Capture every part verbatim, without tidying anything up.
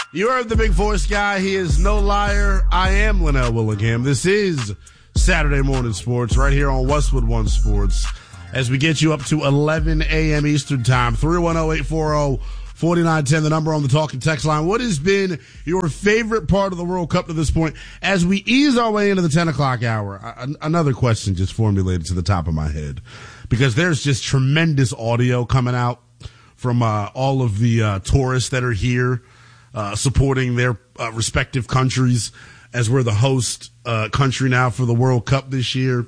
You heard the big voice guy. He is no liar. I am Linnell Willingham. This is Saturday Morning Sports right here on Westwood One Sports as we get you up to eleven a.m. Eastern Time. three one zero, eight four zero, four nine one zero, the number on the talking text line. What has been your favorite part of the World Cup to this point? As we ease our way into the ten o'clock hour, another question just formulated to the top of my head because there's just tremendous audio coming out from uh, all of the uh, tourists that are here. Uh, supporting their uh, respective countries as we're the host uh, country now for the World Cup this year.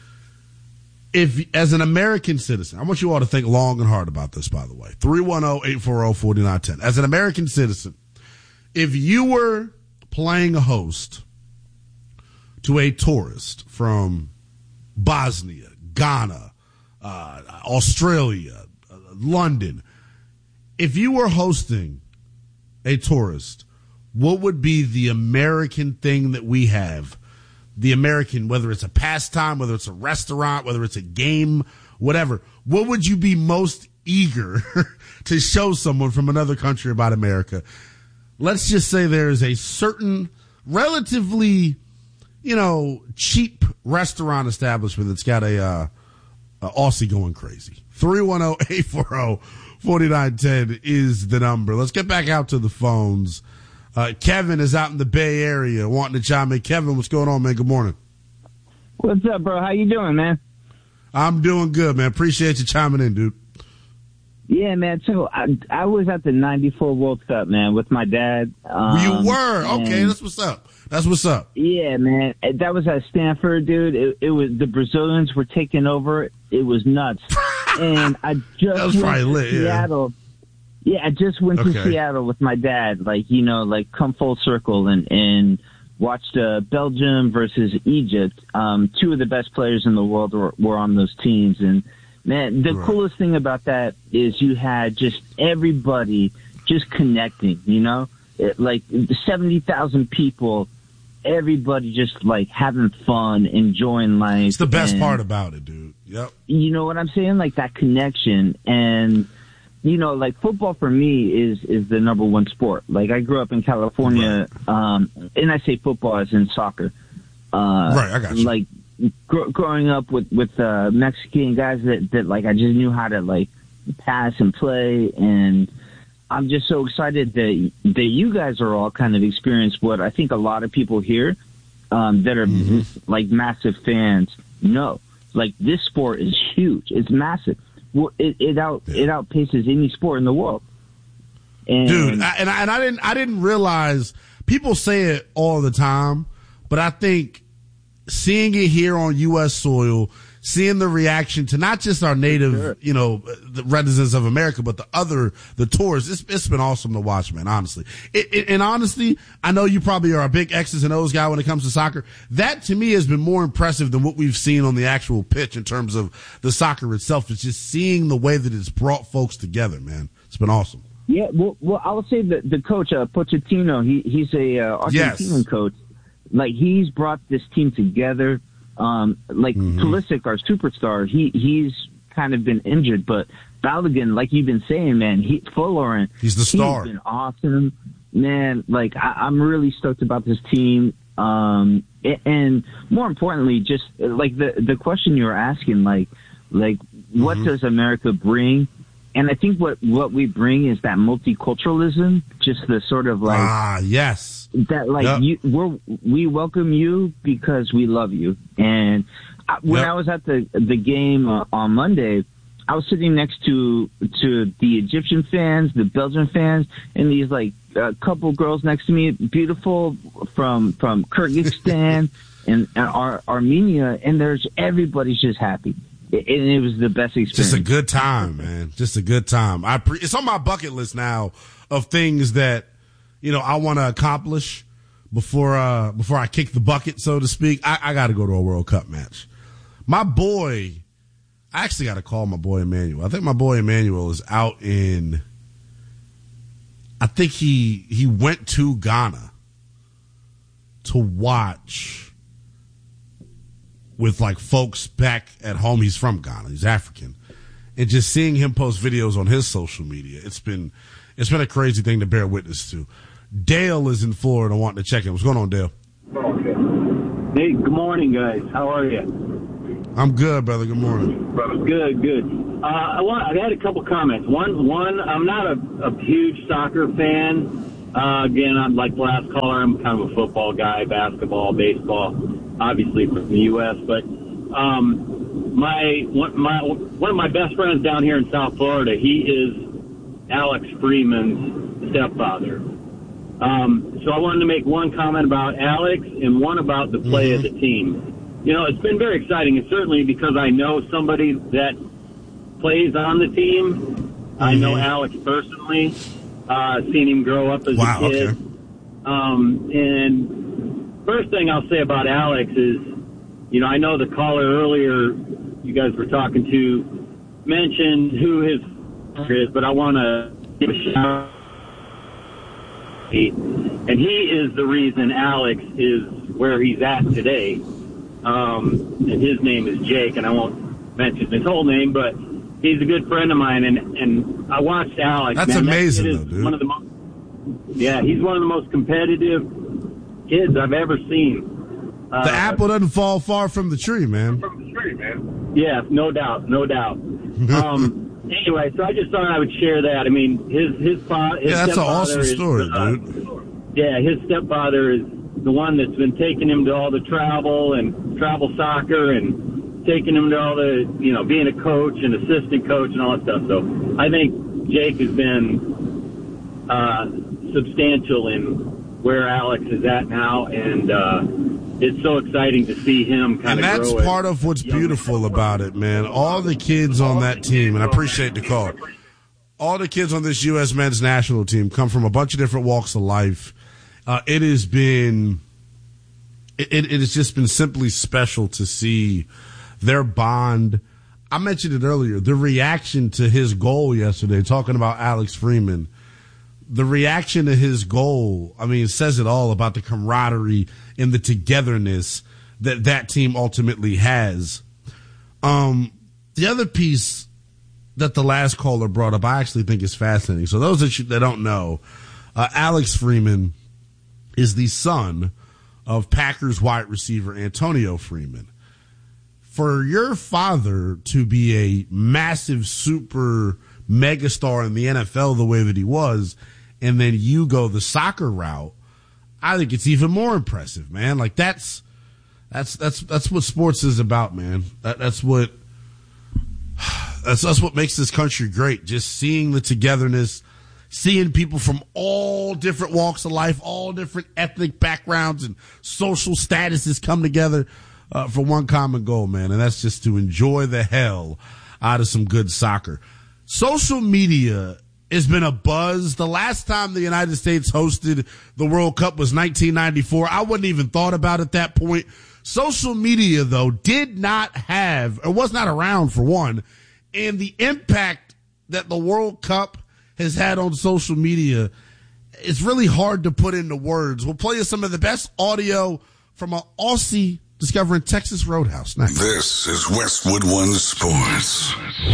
If, as an American citizen, I want you all to think long and hard about this, by the way. three one zero, eight four zero, four nine one zero. As an American citizen, if you were playing a host to a tourist from Bosnia, Ghana, uh, Australia, uh, London, if you were hosting a tourist, what would be the American thing that we have? The American, whether it's a pastime, whether it's a restaurant, whether it's a game, whatever. What would you be most eager to show someone from another country about America? Let's just say there is a certain relatively, you know, cheap restaurant establishment that's got a, uh, a Aussie going crazy. three one zero, eight four zero, four nine one zero is the number. Let's get back out to the phones. Uh, Kevin is out in the Bay Area wanting to chime in. Kevin, what's going on, man? Good morning. What's up, bro? How you doing, man? I'm doing good, man. Appreciate you chiming in, dude. Yeah, man. So I, I was at the ninety-four World Cup, man, with my dad. Um, you were? Okay, that's what's up. That's what's up. Yeah, man. That was at Stanford, dude. It, it was the Brazilians were taking over. It was nuts. And I just went to lit, Seattle. Yeah. yeah, I just went okay. to Seattle with my dad, like, you know, like come full circle and, and watched uh, Belgium versus Egypt. Um, two of the best players in the world were, were on those teams. And, man, the right. coolest thing about that is you had just everybody just connecting, you know? It, like seventy thousand people, everybody just, like, having fun, enjoying life. It's the best and, part about it, dude. Yep. You know what I'm saying? Like that connection. And, you know, like football for me is, is the number one sport. Like I grew up in California, right. um, and I say football as in soccer. Uh, right, I got you. Like gr- growing up with, with, uh, Mexican guys that, that like I just knew how to like pass and play. And I'm just so excited that, that you guys are all kind of experienced what I think a lot of people here, um, that are mm-hmm. like massive fans know. Like this sport is huge. It's massive. Well, it, it out yeah. it outpaces any sport in the world. And, Dude, I, and I, and I didn't I didn't realize people say it all the time, but I think seeing it here on U S soil, seeing the reaction to not just our native, sure. you know, the residents of America, but the other, the tourists, it's, it's been awesome to watch, man, honestly. It, it, and honestly, I know you probably are a big X's and O's guy when it comes to soccer. That to me has been more impressive than what we've seen on the actual pitch in terms of the soccer itself. It's just seeing the way that it's brought folks together, man. It's been awesome. Yeah, well, well I would say that the coach, uh, Pochettino, he, he's a uh, Argentinian yes. coach. Like, he's brought this team together. Um, like mm-hmm. Pulisic, our superstar, he, he's kind of been injured, but Balogun, like you've been saying, man, he, Folarin, he's the star. He's been awesome, man. Like I, I'm really stoked about this team. Um, and more importantly, just like the, the question you were asking, like, like what mm-hmm. does America bring? And I think what, what we bring is that multiculturalism, just the sort of like, ah, yes, that like yep. you, we're, we welcome you because we love you. And I, when yep. I was at the, the game uh, on Monday, I was sitting next to, to the Egyptian fans, the Belgian fans, and these like a couple girls next to me, beautiful from, from Kyrgyzstan and, and Ar- Armenia. And there's, everybody's just happy. And it was the best experience. Just a good time, man. Just a good time. I pre- it's on my bucket list now of things that, you know, I want to accomplish before uh before I kick the bucket, so to speak. I, I got to go to a World Cup match. My boy, I actually got to call my boy Emmanuel. I think my boy Emmanuel is out in. I think he he went to Ghana to watch. With like folks back at home. He's from Ghana. He's African. And just seeing him post videos on his social media, it's been, it's been a crazy thing to bear witness to. Dale is in Florida wanting to check in. What's going on, Dale? Hey, good morning, guys. How are you? I'm good, brother. Good morning. Good, good. Uh, I want. I had a couple comments. One, one. I'm not a, a huge soccer fan. Uh, again, I'm like the last caller. I'm kind of a football guy, basketball, baseball, obviously from the U S. But um, my one, my one of my best friends down here in South Florida, he is Alex Freeman's stepfather. Um, so I wanted to make one comment about Alex and one about the play mm-hmm. of the team. You know, it's been very exciting, and certainly because I know somebody that plays on the team. Mm-hmm. I know Alex personally, uh, seen him grow up as wow, a kid. Okay. Um, and first thing I'll say about Alex is, you know, I know the caller earlier you guys were talking to mentioned who his father is, but I want to give a shout out. And he is the reason Alex is where he's at today. Um, and his name is Jake, and I won't mention his whole name, but he's a good friend of mine, and, and I watched Alex. That's man, amazing, that though, dude. One of the most, yeah, he's one of the most competitive kids I've ever seen. Uh, the apple doesn't fall far from the tree, man. From the tree, man. Yeah, no doubt, no doubt. um, anyway, so I just thought I would share that. I mean, his his, fa- his yeah, that's an awesome is, story, uh, dude. Yeah, his stepfather is the one that's been taking him to all the travel and travel soccer and taking him to all the, you know, being a coach and assistant coach and all that stuff. So I think Jake has been uh, substantial in where Alex is at now, and uh, it's so exciting to see him kind of grow. And that's grow part of what's beautiful about it, man. All the kids on that team, and I appreciate the call, all the kids on this U S men's national team come from a bunch of different walks of life. Uh, it has been, it, it has just been simply special to see their bond. I mentioned it earlier, the reaction to his goal yesterday, talking about Alex Freeman, the reaction to his goal, I mean, it says it all about the camaraderie and the togetherness that that team ultimately has. Um, the other piece that the last caller brought up, I actually think is fascinating. So those that, you, that don't know, uh, Alex Freeman is the son of Packers wide receiver Antonio Freeman. For your father to be a massive super megastar in the N F L the way that he was, and then you go the soccer route, I think it's even more impressive, man. Like that's that's that's that's what sports is about, man. That, that's what that's that's what makes this country great. Just seeing the togetherness, seeing people from all different walks of life, all different ethnic backgrounds and social statuses come together uh, for one common goal, man. And that's just to enjoy the hell out of some good soccer. Social media has been a buzz. The last time the United States hosted the World Cup was nineteen ninety-four. I wouldn't even thought about it at that point. Social media, though, did not have, or was not around for one, and the impact that the World Cup has had on social media, it's really hard to put into words. We'll play you some of the best audio from an Aussie discovering Texas Roadhouse next. This is Westwood One Sports.